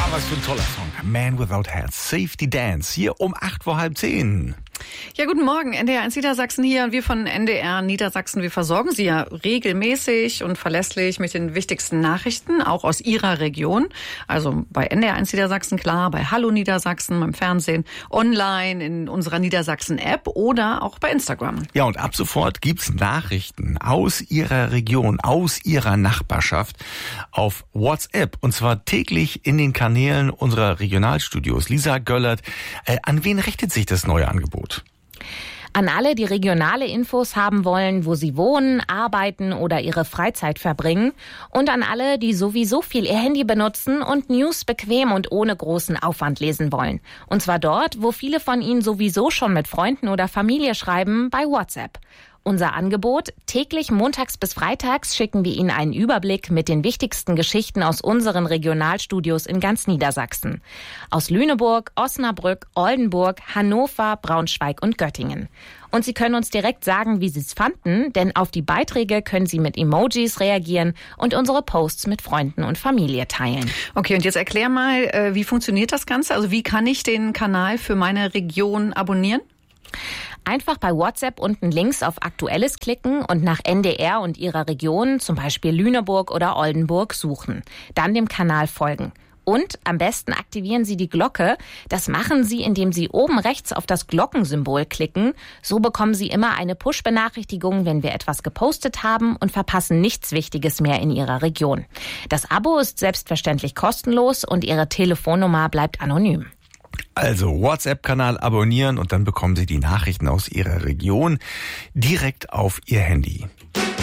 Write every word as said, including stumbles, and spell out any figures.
was für ein toller Song. Man Without Hats, Safety Dance, hier um acht vor halb zehn. Ja, guten Morgen, N D R eins Niedersachsen hier und wir von N D R Niedersachsen, wir versorgen Sie ja regelmäßig und verlässlich mit den wichtigsten Nachrichten, auch aus Ihrer Region. Also bei N D R eins Niedersachsen, klar, bei Hallo Niedersachsen, beim Fernsehen, online, in unserer Niedersachsen-App oder auch bei Instagram. Ja, und ab sofort gibt's Nachrichten aus Ihrer Region, aus Ihrer Nachbarschaft auf WhatsApp und zwar täglich in den Kanälen unserer Regionalstudios. Lisa Göllert, äh, an wen richtet sich das neue Angebot? An alle, die regionale Infos haben wollen, wo sie wohnen, arbeiten oder ihre Freizeit verbringen. Und an alle, die sowieso viel ihr Handy benutzen und News bequem und ohne großen Aufwand lesen wollen. Und zwar dort, wo viele von ihnen sowieso schon mit Freunden oder Familie schreiben, bei WhatsApp. Unser Angebot: täglich montags bis freitags schicken wir Ihnen einen Überblick mit den wichtigsten Geschichten aus unseren Regionalstudios in ganz Niedersachsen. Aus Lüneburg, Osnabrück, Oldenburg, Hannover, Braunschweig und Göttingen. Und Sie können uns direkt sagen, wie Sie es fanden, denn auf die Beiträge können Sie mit Emojis reagieren und unsere Posts mit Freunden und Familie teilen. Okay, und jetzt erklär mal, wie funktioniert das Ganze? Also wie kann ich den Kanal für meine Region abonnieren? Einfach bei WhatsApp unten links auf Aktuelles klicken und nach N D R und Ihrer Region, zum Beispiel Lüneburg oder Oldenburg, suchen. Dann dem Kanal folgen. Und am besten aktivieren Sie die Glocke. Das machen Sie, indem Sie oben rechts auf das Glockensymbol klicken. So bekommen Sie immer eine Push-Benachrichtigung, wenn wir etwas gepostet haben und verpassen nichts Wichtiges mehr in Ihrer Region. Das Abo ist selbstverständlich kostenlos und Ihre Telefonnummer bleibt anonym. Also WhatsApp-Kanal abonnieren und dann bekommen Sie die Nachrichten aus Ihrer Region direkt auf Ihr Handy.